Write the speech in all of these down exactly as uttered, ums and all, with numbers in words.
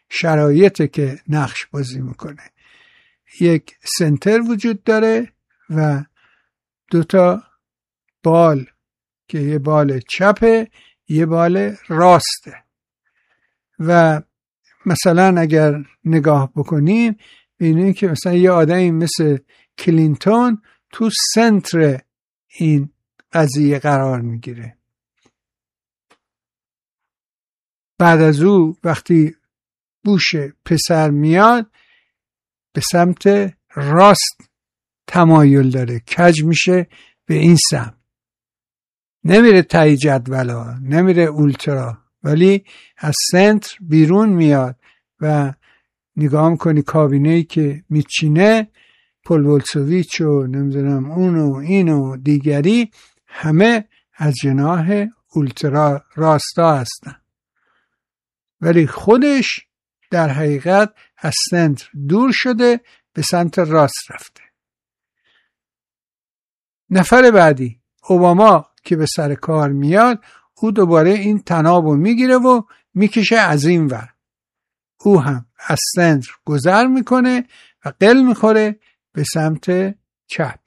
شرایطه که نقش بازی میکنه. یک سنتر وجود داره و دوتا بال که یه بال چپه یه بال راسته و مثلا اگر نگاه بکنیم ببینیم که مثلا یه آدمی مثل کلینتون تو سنتر این قضیه قرار میگیره. بعد از او وقتی بوش پسر میاد به سمت راست تمایل داره، کج میشه به این سمت، نمیره تایی جدولا، نمیره اولترا، ولی از سنتر بیرون میاد و نگاه کنی کابینه‌ای که میچینه، پل ولسویچ و نمیدونم اونو اینو دیگری همه از جناح اولترا راستا هستن، ولی خودش در حقیقت از سنتر دور شده به سمت راست رفته. نفر بعدی اوباما که به سر کار میاد، او دوباره این تنابو میگیره و میکشه از این ور، او هم از سنتر گذر میکنه و قل میخوره به سمت چپ،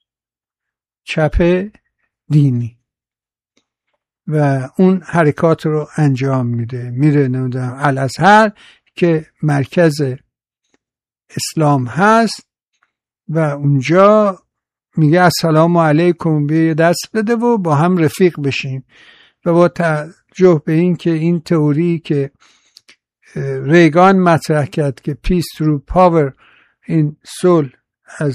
چپ دینی، و اون حرکات رو انجام میده. میره نمیدونم الازهر که مرکز اسلام هست و اونجا میگه السلام علیکم، بیا دست بده و با هم رفیق بشیم. و با توجه به این که این تئوری که ریگان مطرح کرد که پیس through پاور، این صلح از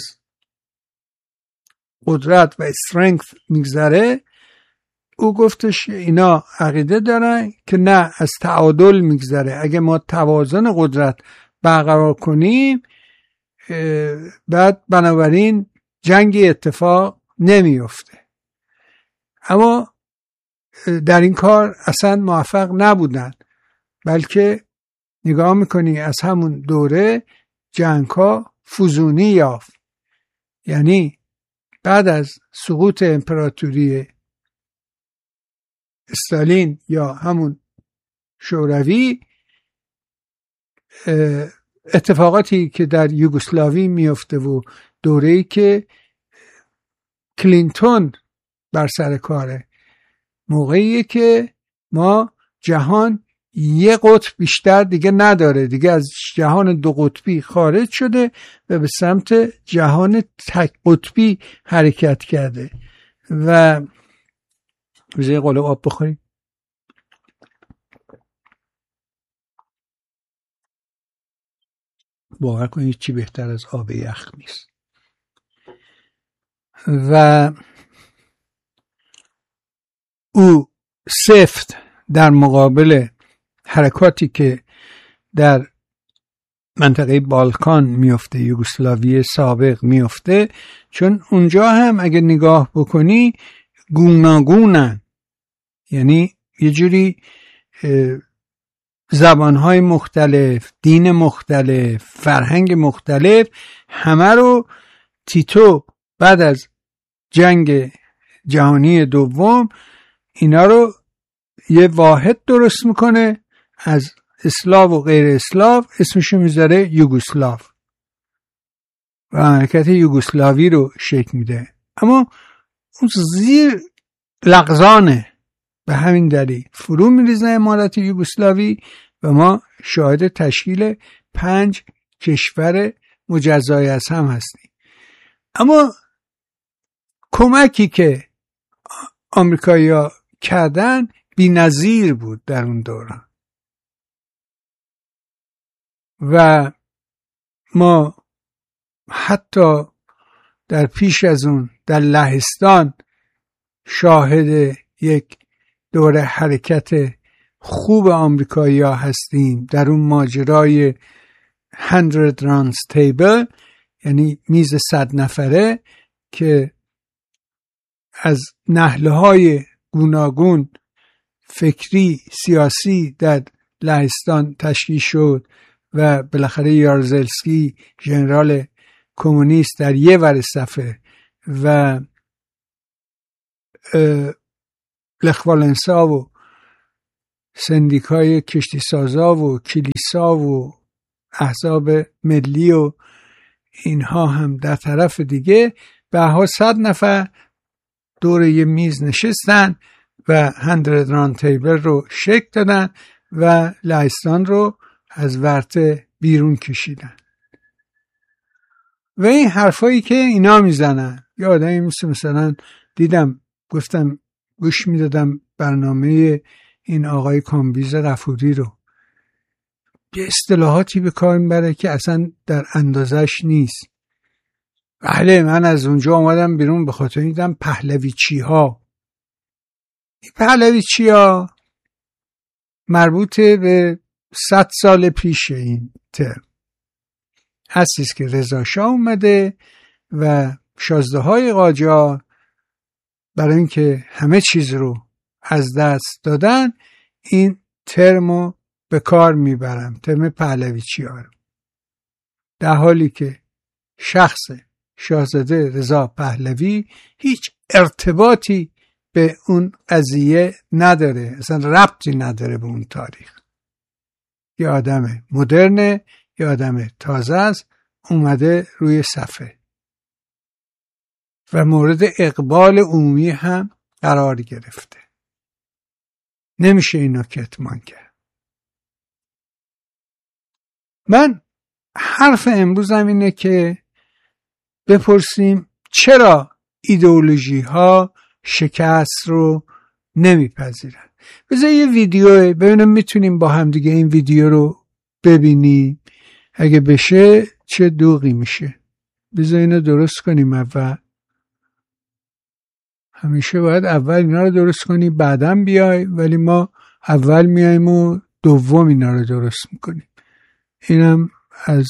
قدرت و استرنگث میگذره، او گفتش اینا عقیده دارن که نه، از تعادل میگذره. اگه ما توازن قدرت برقرار کنیم بعد بنابراین جنگی اتفاق نمیفته. اما در این کار اصلا موفق نبودن، بلکه نگاه میکنی از همون دوره جنگ ها فزونی یافت. یعنی بعد از سقوط امپراتوری استالین یا همون شوروی، اتفاقاتی که در یوگسلاوی میفته و دوره‌ای که کلینتون بر سر کاره، موقعیه که ما جهان یه قطب بیشتر دیگه نداره، دیگه از جهان دو قطبی خارج شده و به سمت جهان تک قطبی حرکت کرده. و بذاری قلب آب بخوریم. باور کنید چی بهتر از آب یخ نیست. و او سفت در مقابل حرکاتی که در منطقه بالکان میفته، یوگسلاوی سابق میفته، چون اونجا هم اگه نگاه بکنی گوناگونن، یعنی یه جوری زبانهای مختلف، دین مختلف، فرهنگ مختلف، همه رو تیتو بعد از جنگ جهانی دوم اینا رو یه واحد درست میکنه از اسلاو و غیر اسلاو، اسمشو میذاره یوگسلاو و حرکت یوگسلاوی رو شکل میده. اما اون زیر لغزانه، به همین دلیل فرو میریزه امارت یوگسلاوی و ما شاهد تشکیل پنج کشور مجزای از هم هستیم. اما کمکی که آمریکایی‌ها کردن بی‌نظیر بود در اون دوران و ما حتی در پیش از اون در لهستان شاهد یک دوره حرکت خوب آمریکایی‌ها هستیم در اون ماجرای هندرد رانز تیبل، یعنی میز صد نفره که از نهله‌های گوناگون فکری سیاسی در لهستان تشکیل شد و بالاخره یارزلسکی ژنرال کمونیست در یه ور صفه و لخ والنسا و سندیکای کشتی سازا و کلیسا و احزاب ملی و اینها هم در طرف دیگه به ها صد نفر دور یه میز نشستن و هندرد راند تیبل رو شکل دادن و لهستان رو از ورطه بیرون کشیدن. و این حرفایی که اینا میزنن، یه آدمی مثل مثلا دیدم گفتم گوش میدادم برنامه این آقای کامبیز غفوری رو، یه اصطلاحاتی به کار میبره که اصلا در اندازش نیست. بله من از اونجا اومدم بیرون به خاطر دیدم پهلویچی ها. این پهلویچی ها مربوط به صد سال پیش این ترم هستیست که رضا شاه اومده و شازده های قاجار برای اینکه همه چیز رو از دست دادن این ترمو به کار میبرن، ترم پهلویچی ها رو، در حالی که شخص شاهزاده رضا پهلوی هیچ ارتباطی به اون قضیه نداره، اصلا ربطی نداره به اون تاریخ. یه آدم مدرنه، یه آدم تازه است، اومده روی صفحه و مورد اقبال عمومی هم قرار گرفته. نمیشه اینو کتمان کرد. من حرف امروزم اینه که بپرسیم چرا ایدئولوژی ها شکست رو نمیپذیرن. بذار یه ویدیو ببینم میتونیم با هم دیگه این ویدیو رو ببینیم، اگه بشه چه دوغی میشه. بذار اینو درست کنیم. اول همیشه باید اول اینا رو درست کنی بعدم بیای، ولی ما اول میایم و دوم اینا رو درست میکنیم. اینم از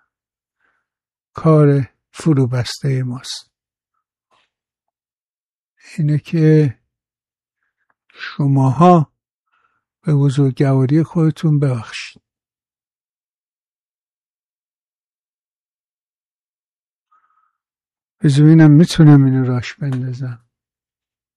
کار فرو بسته ماست. اینه که شماها به بزرگواری خودتون ببخشید. بذار ببینم میتونم اینو راش بندازم.